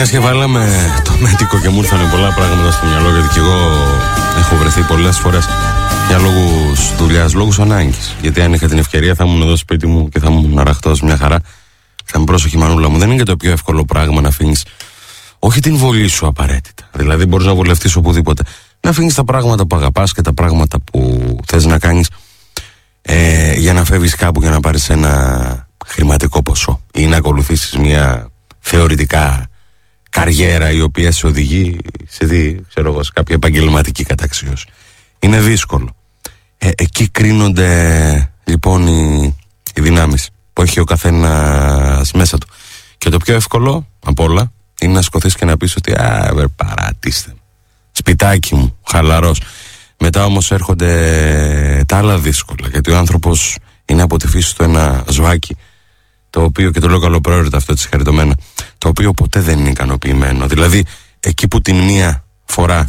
Μιας και βάλαμε το μέτικο και μου ήρθαν πολλά πράγματα στο μυαλό, γιατί και εγώ έχω βρεθεί πολλές φορές για λόγους δουλειάς, λόγους ανάγκης. Γιατί αν είχα την ευκαιρία θα ήμουν εδώ σπίτι μου και θα ήμουν αραχτός μια χαρά. Θα είμαι πρόσοχη μανούλα μου. Δεν είναι και το πιο εύκολο πράγμα να αφήνεις όχι την βολή σου απαραίτητα. Δηλαδή μπορείς να βολευτείς οπουδήποτε. Να αφήνεις τα πράγματα που αγαπάς και τα πράγματα που θες να κάνεις για να φεύγεις κάπου για να πάρεις ένα χρηματικό ποσό ή να ακολουθήσεις μια θεωρητικά καριέρα η οποία σε οδηγεί σε κάποια επαγγελματική καταξίωση. Είναι δύσκολο. Εκεί κρίνονται λοιπόν οι δυνάμεις που έχει ο καθένας μέσα του. Και το πιο εύκολο από όλα είναι να σκοθείς και να πεις ότι παρατήστε, σπιτάκι μου, χαλαρός. Μετά όμως έρχονται τα άλλα δύσκολα, γιατί ο άνθρωπος είναι από τη φύση του ένα ζωάκι, το οποίο, και το λέω καλοπροαίρετα αυτό έτσι χαριτωμένα, το οποίο ποτέ δεν είναι ικανοποιημένο. Δηλαδή εκεί που την μία φορά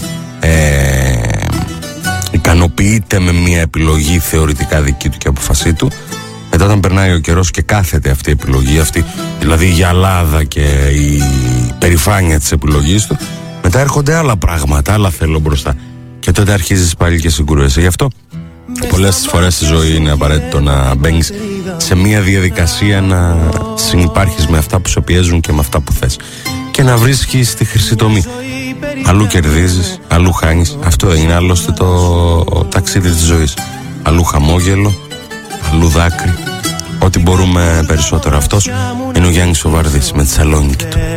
ικανοποιείται με μια επιλογή θεωρητικά δική του και αποφασή του, μετά όταν περνάει ο καιρός και κάθεται αυτή η επιλογή, δηλαδή η γυαλάδα και η περηφάνεια της επιλογής του, μετά έρχονται άλλα πράγματα, άλλα θέλω μπροστά, και τότε αρχίζεις πάλι και συγκρούεσαι. Γι' αυτό πολλές φορές στη ζωή είναι απαραίτητο να μπαίνεις σε μια διαδικασία να συνυπάρχεις με αυτά που σε πιέζουν και με αυτά που θες και να βρίσκεις τη χρυσή τομή. Αλλού κερδίζεις, αλλού χάνεις. Αυτό είναι άλλωστε το ταξίδι της ζωής. Αλλού χαμόγελο, αλλού δάκρυ. Ό,τι μπορούμε περισσότερο. Αυτός είναι ο Γιάννης ο Βαρδής με τη Θεσσαλονίκη του.